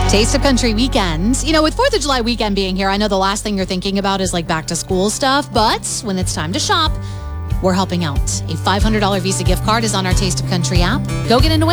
Taste of Country weekend. You know, with 4th of July weekend being here, I know the last thing you're thinking about is like back to school stuff, but when it's time to shop, we're helping out. A $500 Visa gift card is on our Taste of Country app. Go get into it.